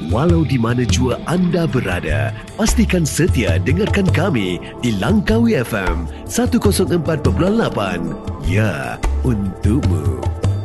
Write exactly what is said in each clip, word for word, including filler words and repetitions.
Walau di mana jua anda berada, pastikan setia dengarkan kami di Langkawi F M seratus empat perpuluhan lapan. Ya, untukmu.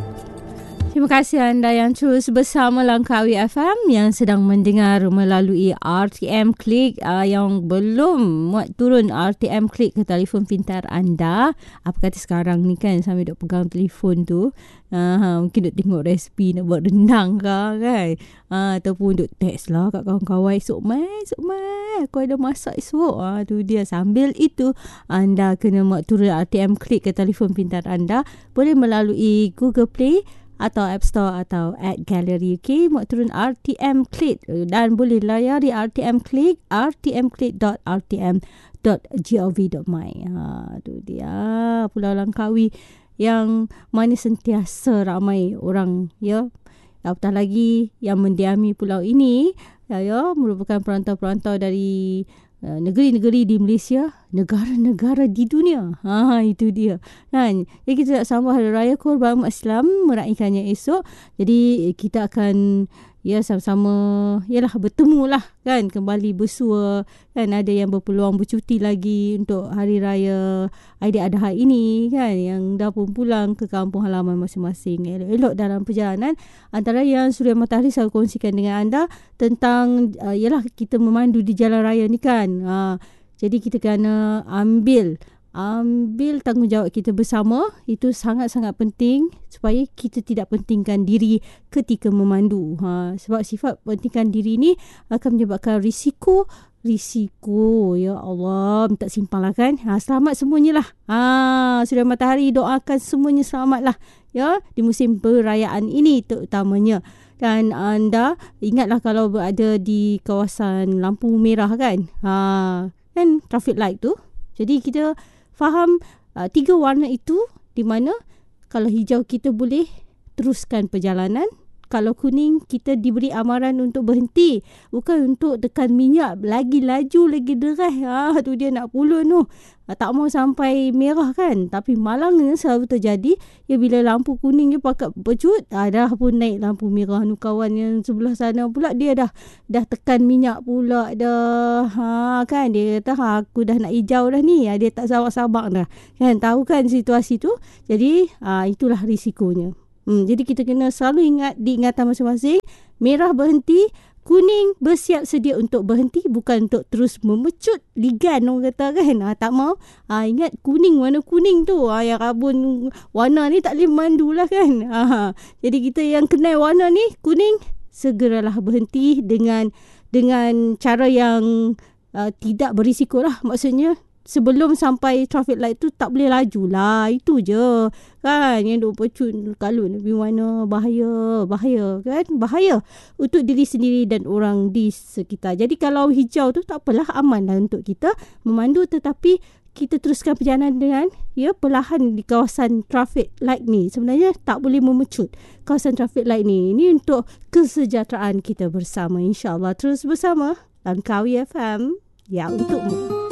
Terima kasih anda yang terus bersama Langkawi F M yang sedang mendengar melalui R T M Klik. Uh, yang belum muat turun R T M Klik ke telefon pintar anda, apa kata sekarang ni kan sambil duk pegang telefon tu, uh, mungkin duk tengok resipi nak buat rendang ke kan, uh, ataupun duk teks lah kat kawan-kawan, esok mai, esok mai aku ada masak esok. Uh, tu dia. Sambil itu anda kena muat turun R T M Klik ke telefon pintar anda, boleh melalui Google Play atau App Store atau at Gallery U K. Muat turun R T M Klik dan boleh layari R T M Klik r t m klik dot r t m dot gov dot my. Ha, tu dia Pulau Langkawi yang mana sentiasa ramai orang, ya. Apatah lagi yang mendiami pulau ini, ya, ya merupakan perantau-perantau dari Uh, negeri-negeri di Malaysia, negara-negara di dunia. Ha, itu dia. Kan? Jadi kita nak sambut Hari Raya Korban Umat Islam, meraihkannya esok. Jadi kita akan ya sama-sama yalah bertemu lah kan, kembali bersua kan. Ada yang berpeluang bercuti lagi untuk Hari Raya Aidiladha ini kan, yang dah pun pulang ke kampung halaman masing-masing. Elok-elok dalam perjalanan. Antara yang Suria Matahari saya kongsikan dengan anda tentang uh, yalah kita memandu di jalan raya ni kan. Uh, jadi kita kena ambil ambil tanggungjawab kita bersama. Itu sangat-sangat penting supaya kita tidak pentingkan diri ketika memandu. Ha, sebab sifat pentingkan diri ni akan menyebabkan risiko risiko ya Allah, minta simpang lah kan. Ha, selamat semuanya lah. Ha, Suria Matahari doakan semuanya selamat lah ya di musim perayaan ini terutamanya. Dan anda ingatlah kalau berada di kawasan lampu merah kan, ha, kan traffic light tu. Jadi kita faham uh, tiga warna itu, di mana kalau hijau kita boleh teruskan perjalanan, kalau kuning kita diberi amaran untuk berhenti, bukan untuk tekan minyak lagi laju lagi deras. Ah, tu dia nak pulun tu. Ah, tak mau sampai merah kan. Tapi malangnya selalu terjadi ya bila lampu kuning dia pakat pecut, ah, dah pun naik lampu merah nu. Kawan yang sebelah sana pula dia dah dah tekan minyak pula dah. Ha, kan dia kata ha, aku dah nak hijau dah ni. Ha, dia tak sabar-sabar dah. Kan tahu kan situasi tu. Jadi ah, itulah risikonya. Hmm, jadi kita kena selalu ingat di ingatan masing-masing. Merah berhenti, kuning bersiap sedia untuk berhenti, bukan untuk terus memecut ligan orang kata kan. Ha, tak mau. Ha, ingat kuning, warna kuning tu. Ha, yang rabun warna ni tak boleh mandu lah kan. Ha, jadi kita yang kenal warna ni kuning, segeralah berhenti dengan dengan cara yang uh, tidak berisiko lah. Maksudnya sebelum sampai traffic light tu tak boleh laju lah. Itu je kan. Yang duk pecut kalut lebih mana. Bahaya. Bahaya kan. Bahaya untuk diri sendiri dan orang di sekitar. Jadi kalau hijau tu tak apalah, aman lah untuk kita memandu. Tetapi kita teruskan perjalanan dengan ya perlahan di kawasan traffic light ni. Sebenarnya tak boleh memecut kawasan traffic light ni. Ini untuk kesejahteraan kita bersama. InsyaAllah terus bersama Langkawi F M. Ya, untukmu.